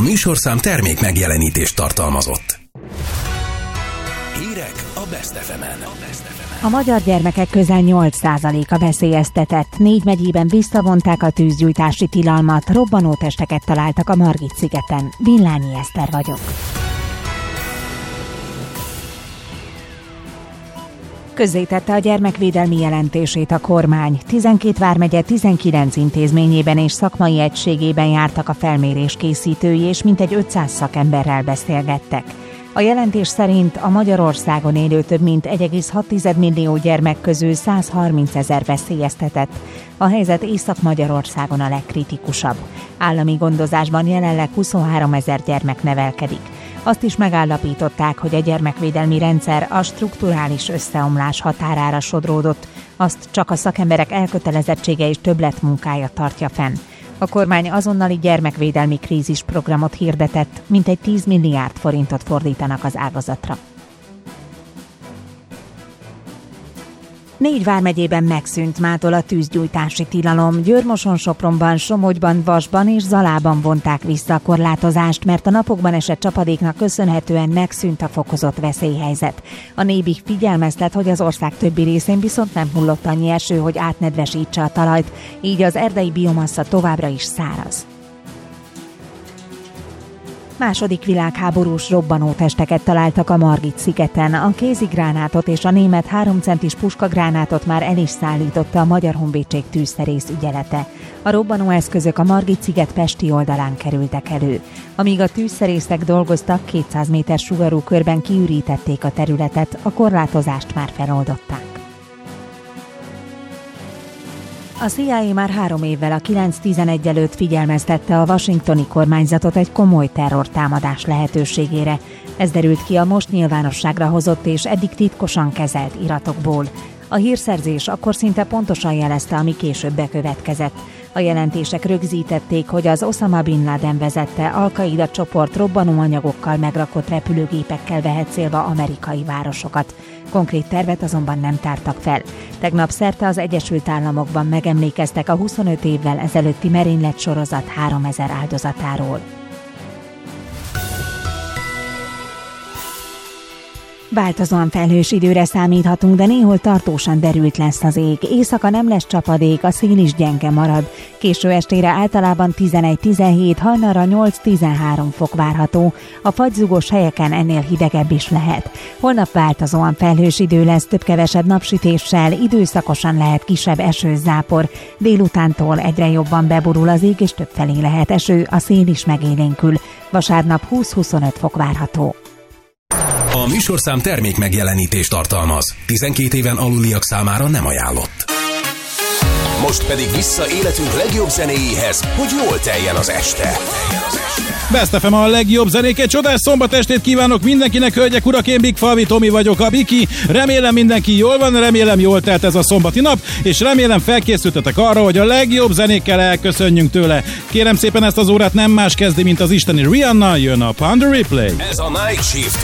műsorszám termék megjelenítést tartalmazott. Hírek a Best FM-en. A magyar gyermekek közel 8%-a veszélyeztetett. 4 megyében visszavonták a tűzgyújtási tilalmat, robbanótesteket találtak a Margit-szigeten. Villányi Eszter vagyok. Közzétette a gyermekvédelmi jelentését a kormány. 12 vármegye 19 intézményében és szakmai egységében jártak a felmérés készítői, és mintegy 500 szakemberrel beszélgettek. A jelentés szerint a Magyarországon élő több mint 1,6 millió gyermek közül 130 000 veszélyeztetett. A helyzet Észak-Magyarországon a legkritikusabb. Állami gondozásban jelenleg 23 000 gyermek nevelkedik. Azt is megállapították, hogy a gyermekvédelmi rendszer a strukturális összeomlás határára sodródott, azt csak a szakemberek elkötelezettsége és többletmunkája tartja fenn. A kormány azonnali gyermekvédelmi krízisprogramot hirdetett, mintegy 10 milliárd forintot fordítanak az ágazatra. 4 vármegyében megszűnt mától a tűzgyújtási tilalom. Győr-Moson-Sopronban, Somogyban, Vasban és Zalában vonták vissza a korlátozást, mert a napokban esett csapadéknak köszönhetően megszűnt a fokozott veszélyhelyzet. A Nébih figyelmeztet, hogy az ország többi részén viszont nem hullott annyi eső, hogy átnedvesítse a talajt, így az erdei biomassa továbbra is száraz. Második világháborús robbanótesteket találtak a Margit-szigeten. A kézigránátot és a német 3 centis puskagránátot már el is szállította a Magyar Honvédség tűzszerész ügyelete. A robbanóeszközök a Margit-sziget pesti oldalán kerültek elő. Amíg a tűzszerészek dolgoztak, 200 méter sugarú körben kiürítették a területet, a korlátozást már feloldották. A CIA már 3 évvel a 9/11 előtt figyelmeztette a washingtoni kormányzatot egy komoly terrortámadás lehetőségére. Ez derült ki a most nyilvánosságra hozott és eddig titkosan kezelt iratokból. A hírszerzés akkor szinte pontosan jelezte, ami később bekövetkezett. A jelentések rögzítették, hogy az Osama Bin Laden vezette Al-Qaida csoport robbanóanyagokkal megrakott repülőgépekkel vehet célba amerikai városokat. Konkrét tervet azonban nem tártak fel. Tegnap szerte az Egyesült Államokban megemlékeztek a 25 évvel ezelőtti merénylet sorozat 3000 áldozatáról. Változóan felhős időre számíthatunk, de néhol tartósan derült lesz az ég. Éjszaka nem lesz csapadék, a szél is gyenge marad. Késő estére általában 11-17, hajnalra 8-13 fok várható. A fagyzugos helyeken ennél hidegebb is lehet. Holnap változóan felhős idő lesz, több-kevesebb napsütéssel, időszakosan lehet kisebb esőzápor. Délutántól egyre jobban beborul az ég, és többfelé lehet eső, a szél is megélénkül. Vasárnap 20-25 fok várható. A műsorszám termék megjelenítést tartalmaz. 12 éven aluliak számára nem ajánlott. Most pedig vissza életünk legjobb zenéjéhez, hogy jól teljen az este. Best FM a legjobb zenék, egy csodás szombat estét kívánok mindenkinek, hölgyek, urak, én Big Falvi Tomi vagyok, a Biki. Remélem mindenki jól van, remélem jól telt ez a szombati nap, és remélem felkészültetek arra, hogy a legjobb zenékkel elköszönjünk tőle. Kérem szépen, ezt az órát nem más kezdi, mint az isteni Rihanna, jön a Ponder Replay. Ez a Night Shift.